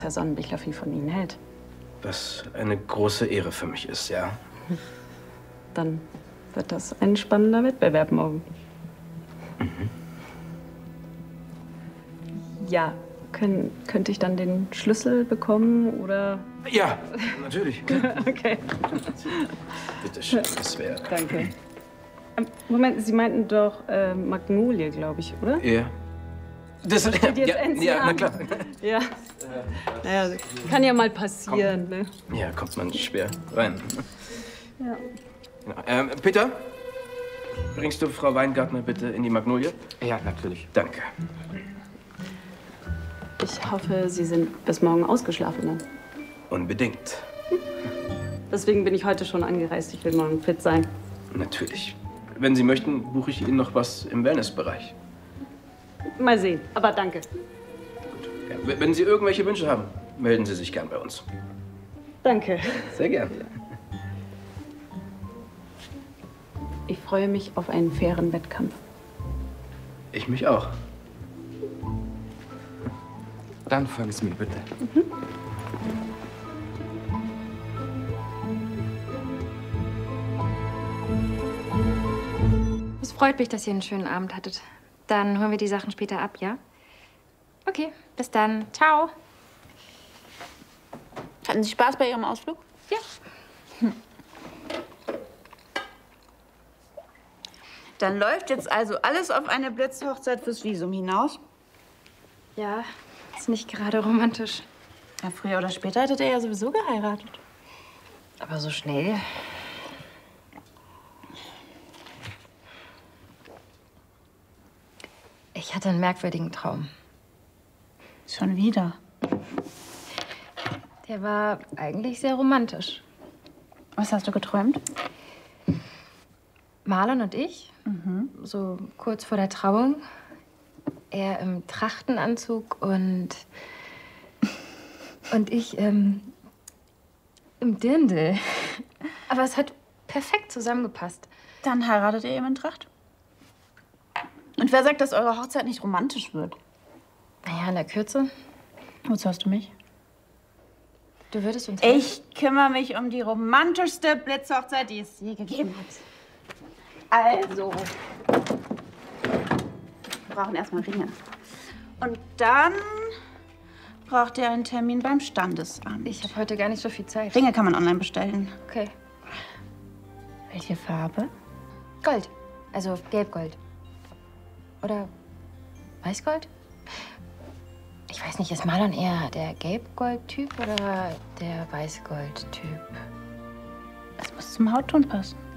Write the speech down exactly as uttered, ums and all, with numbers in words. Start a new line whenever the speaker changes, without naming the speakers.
Herr Sonnenbichler viel von Ihnen hält.
Was eine große Ehre für mich ist, ja.
Dann wird das ein spannender Wettbewerb morgen.
Mhm.
Ja, können, könnte ich dann den Schlüssel bekommen, oder?
Ja, natürlich.
Okay.
Bitte schön, das wäre...
Danke. Ähm, Moment, Sie meinten doch äh, Magnolie, glaube ich, oder?
Ja. Das
Steht jetzt
ja,
Enzian.
ja, na klar.
Ja. Naja, kann ja mal passieren, ne?
Ja, kommt man schwer rein.
Ja.
Genau. Ähm, Peter, bringst du Frau Weingartner bitte in die Magnolie?
Ja, natürlich.
Danke.
Ich hoffe, Sie sind bis morgen ausgeschlafen dann.
Unbedingt.
Deswegen bin ich heute schon angereist. Ich will morgen fit sein.
Natürlich. Wenn Sie möchten, buche ich Ihnen noch was im Wellnessbereich.
Mal sehen, aber danke.
Ja, wenn Sie irgendwelche Wünsche haben, melden Sie sich gern bei uns.
Danke.
Sehr gern.
Ich freue mich auf einen fairen Wettkampf.
Ich mich auch.
Dann folgen Sie mir bitte.
Mhm.
Es freut mich, dass ihr einen schönen Abend hattet. Dann holen wir die Sachen später ab, ja? Okay, bis dann. Ciao.
Hatten Sie Spaß bei Ihrem Ausflug?
Ja.
Hm. Dann läuft jetzt also alles auf eine Blitzhochzeit fürs Visum hinaus?
Ja, ist nicht gerade romantisch.
Ja, früher oder später hättet ihr ja sowieso geheiratet.
Aber so schnell? Ich hatte einen merkwürdigen Traum.
Schon wieder?
Der war eigentlich sehr romantisch.
Was hast du geträumt?
Marlon und ich,
Mhm.
so kurz vor der Trauung, er im Trachtenanzug und, und ich ähm, im Dirndl. Aber es hat perfekt zusammengepasst.
Dann heiratet ihr eben in Tracht? Und wer sagt, dass eure Hochzeit nicht romantisch wird?
Naja, in der Kürze.
Wozu hast du mich?
Du würdest uns helfen.
Ich kümmere mich um die romantischste Blitzhochzeit, die es je gegeben hat. Also, wir brauchen erstmal Ringe. Und dann braucht ihr einen Termin beim Standesamt.
Ich habe heute gar nicht so viel Zeit.
Ringe kann man online bestellen.
Okay.
Welche Farbe?
Gold. Also gelbgold. Oder weißgold? Ich weiß nicht, ist Marlon eher der Gelbgold-Typ oder der Weißgold-Typ?
Es muss zum Hautton passen.